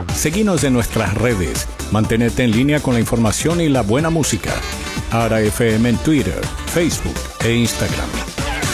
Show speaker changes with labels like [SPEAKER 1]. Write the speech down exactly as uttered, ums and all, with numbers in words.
[SPEAKER 1] Seguinos en nuestras redes. Mantenete en línea con la información y la buena música. Ara F M en Twitter, Facebook e Instagram.